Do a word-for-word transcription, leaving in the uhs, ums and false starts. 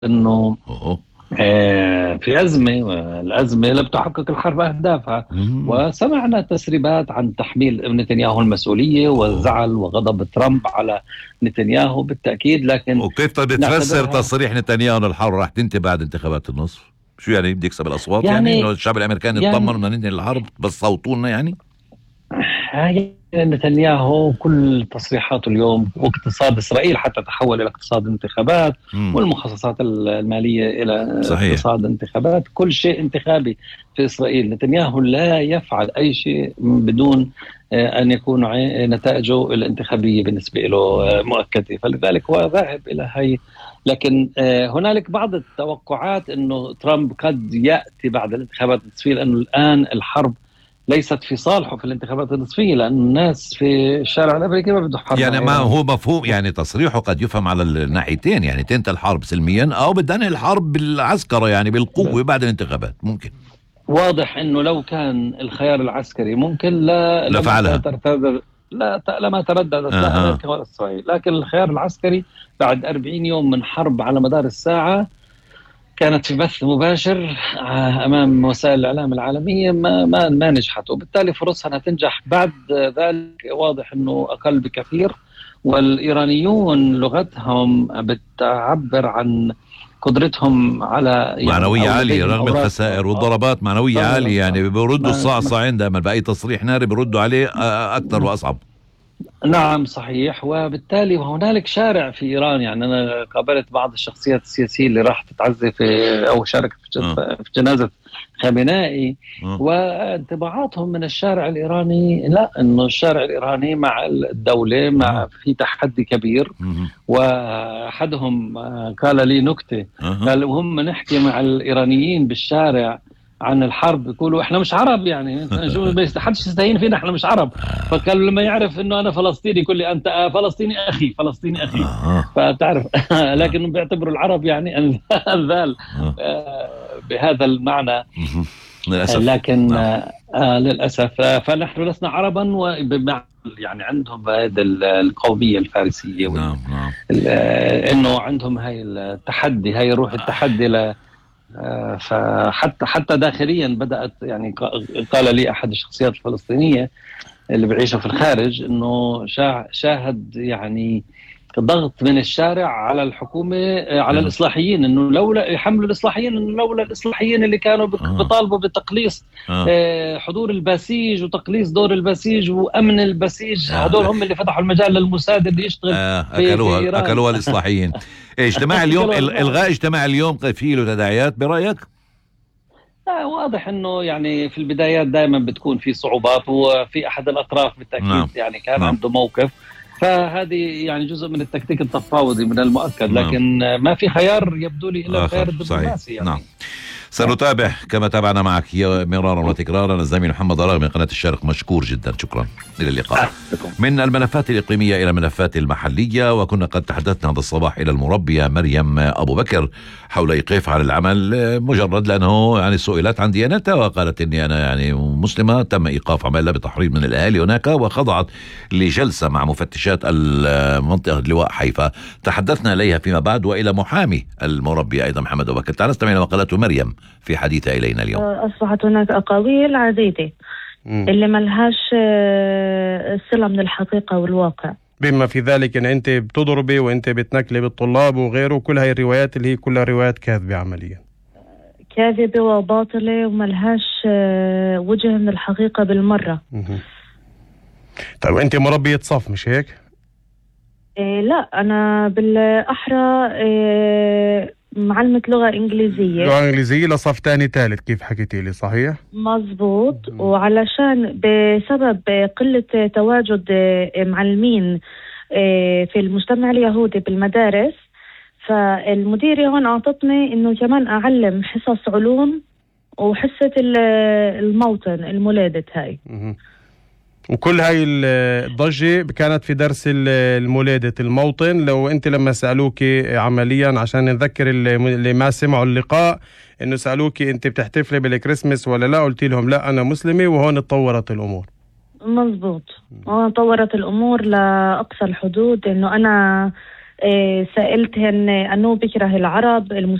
انه آه في ازمه، والازمه لا بتحقق الحرب اهدافها. وسمعنا تسريبات عن تحميل نتنياهو المسؤوليه والزعل وغضب ترامب على نتنياهو بالتاكيد. لكن وكيف بتفسر تصريح نتنياهو انه الحرب راح تنتهي بعد انتخابات النصف؟ شو يعني بدي يكسب الاصوات؟ يعني, يعني انه الشعب الامريكاني يطمن يعني انه ننهي الحرب بس صوتوا لنا يعني؟ هاي نتنياهو كل تصريحاته اليوم، واقتصاد إسرائيل حتى تحول إلى اقتصاد انتخابات، مم. والمخصصات المالية إلى صحيح. اقتصاد انتخابات، كل شيء انتخابي في إسرائيل. نتنياهو لا يفعل أي شيء بدون أن يكون نتائجه الانتخابية بالنسبة له مؤكدة، فلذلك هو ذاهب إلى هاي. لكن هنالك بعض التوقعات أنه ترامب قد يأتي بعد الانتخابات النصفية، لأنه الآن الحرب ليست في صالحه في الانتخابات النصفية، لأن الناس في الشارع الأمريكي ما بده حرب. يعني ما هو مفهوم، يعني تصريحه قد يفهم على الناحيتين، يعني تنتهي الحرب سلميا أو بدنا الحرب بالعسكرة يعني بالقوة بعد الانتخابات. ممكن واضح أنه لو كان الخيار العسكري ممكن لا لفعلها، لا لما ترددت آه. لا إسرائيل. لكن الخيار العسكري بعد أربعين يوم من حرب على مدار الساعة كانت في بث مباشر أمام وسائل الإعلام العالمية ما ما ما نجحت، وبالتالي فرصها أنها تنجح بعد ذلك واضح أنه أقل بكثير. والإيرانيون لغتهم بتعبر عن قدرتهم على يعني معنوية عالية رغم الخسائر والضربات، معنوية عالية يعني بيردوا الصعصعين دائما بأي تصريح ناري بيردوا عليه أكثر وأصعب. نعم صحيح. وبالتالي هنالك شارع في إيران، يعني أنا قابلت بعض الشخصيات السياسية اللي راح تتعزي في أو شاركت في جنازة خامنائي، وانطباعاتهم من الشارع الإيراني لا، إنه الشارع الإيراني مع الدولة مع في تحدي كبير. وأحدهم قال لي نكتة، قال هم نحكي مع الإيرانيين بالشارع عن الحرب يقولوا احنا مش عرب، يعني شو حدش يستهين فينا، احنا مش عرب. فقال لما يعرف انه انا فلسطيني يقول لي انت فلسطيني اخي، فلسطيني اخي. فتعرف لكن بيعتبروا العرب يعني انذال بهذا المعنى للاسف. لكن آه للاسف فنحن لسنا عربا، وبمعنى يعني عندهم هذه القوميه الفارسيه، نعم نعم انه عندهم هاي التحدي، هاي روح التحدي ل فحتى حتى داخليا بدأت، يعني قال لي أحد الشخصيات الفلسطينية اللي بيعيشوا في الخارج إنه شاهد يعني ضغط من الشارع على الحكومة على الإصلاحيين، إنه لولا يحملوا الإصلاحيين، إنه لولا الإصلاحيين اللي كانوا بيطالبوا بتقليص حضور البسيج وتقليص دور البسيج وأمن البسيج، هذول هم اللي فتحوا المجال للموساد اللي يشتغل آه أكلوها أكلوها الإصلاحيين. اجتماع اليوم إلغاء اجتماع اليوم فيه له تداعيات برأيك؟ آه واضح انه يعني في البدايات دائما بتكون في صعوبات، وفي احد الاطراف بالتاكيد نعم. يعني كان نعم. عنده موقف، فهذه يعني جزء من التكتيك التفاوضي من المؤكد. لكن نعم. ما في خيار يبدو لي الا الخيار الدبلوماسي يعني. نعم. سنتابع كما تابعنا معك مرارا وتكرارا الزميل محمد ضراغ من قناة الشارق، مشكور جدا، شكرا. إلى اللقاء. من الملفات الإقليمية إلى الملفات المحلية، وكنا قد تحدثنا هذا الصباح إلى المربية مريم أبو بكر حول إيقاف على العمل مجرد لأنه يعني سئلت عن ديانتها وقالت إني أنا يعني مسلمة، تم إيقاف عملها بتحريض من الأهالي هناك، وخضعت لجلسة مع مفتشات المنطقة لواء حيفا تحدثنا إليها فيما بعد، وإلى محامي المربية أيضا محمد أبو بكر. تعال نستمع ما قالته مريم في حديثها إلينا اليوم. أصبحت هناك أقاويل عديدة اللي ملهاش صلة من الحقيقة والواقع، بما في ذلك أن أنت بتضربي وأنت بتنكلي بالطلاب وغيره، كل هاي الروايات اللي هي كلها روايات كاذبة عمليا، كاذبة وباطلة وملهاش وجه من الحقيقة بالمرة. طيب أنت مربية صف مش هيك؟ إيه لا، أنا بالأحرى إيه معلمة لغة إنجليزية. لغة إنجليزية لصف تاني ثالث كيف حكيتي لي، صحيح؟ مزبوط. م. وعلشان بسبب قلة تواجد معلمين في المجتمع اليهودي بالمدارس، فالمديرة هون أعطتني إنه كمان أعلم حصص علوم وحصة الموطن المولادة هاي. م. وكل هاي الضجة كانت في درس المولادة الموطن. لو انت لما سألوك عمليا عشان نذكر اللي ما سمعوا اللقاء انه سألوك انت بتحتفلي بالكريسماس ولا لا، قلتي لهم لا انا مسلمة، وهون اتطورت الامور. مزبوط، هون طورت الامور لأقصى الحدود، انه انا سألتهن أنه بكره العرب